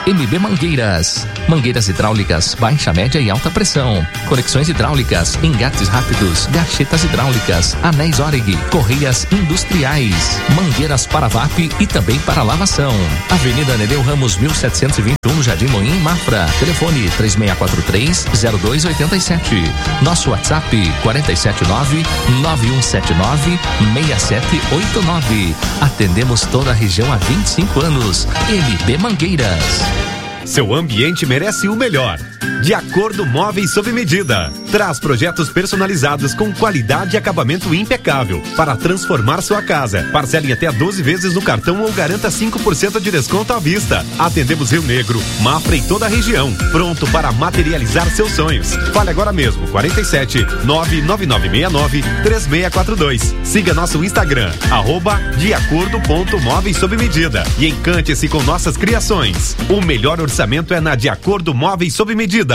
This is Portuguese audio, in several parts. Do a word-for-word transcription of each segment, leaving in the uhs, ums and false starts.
M B Mangueiras. Mangueiras hidráulicas, baixa, média e alta pressão. Conexões hidráulicas, engates rápidos, gachetas hidráulicas, anéis Orig, correias industriais, mangueiras para V A P e também para lavação. Avenida Nereu Ramos, mil setecentos e vinte e um, no Jardim Moinho, em Mafra. Telefone três seis quatro três, zero dois oito sete. Nosso WhatsApp quatro sete nove, nove um sete nove, seis sete oito nove. Atendemos toda a região há vinte e cinco anos. M B Mangueiras. Seu ambiente merece o melhor. De Acordo Móveis sob medida. Traz projetos personalizados com qualidade e acabamento impecável para transformar sua casa. Parcele até doze vezes no cartão ou garanta cinco por cento de desconto à vista. Atendemos Rio Negro, Mafra e toda a região. Pronto para materializar seus sonhos. Fale agora mesmo. quarenta e sete, nove nove nove seis nove, três seis quatro dois. Siga nosso Instagram, arroba de acordo ponto móveis sob medida. E encante-se com nossas criações. O melhor orçamento é na De Acordo Móveis sob medida.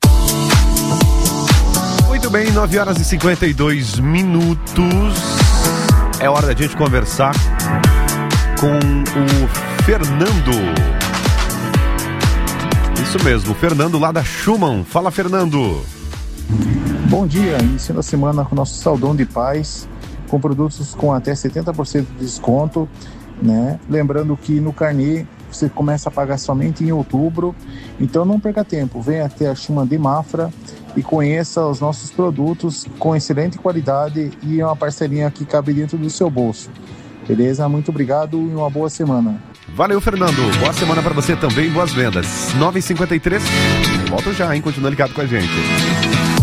Muito bem, nove horas e cinquenta e dois minutos. É hora da gente conversar com o Fernando. Isso mesmo, Fernando lá da Schumann. Fala, Fernando. Bom dia, iniciando a semana com o nosso Saldão de Paz, com produtos com até setenta por cento de desconto, né? Lembrando que no carnê você começa a pagar somente em outubro, então não perca tempo, venha até a Schumann de Mafra e conheça os nossos produtos com excelente qualidade e uma parcelinha que cabe dentro do seu bolso. Beleza? Muito obrigado e uma boa semana. Valeu, Fernando. Boa semana para você também, boas vendas. nove e cinquenta e três. Volto já, hein? Continua ligado com a gente.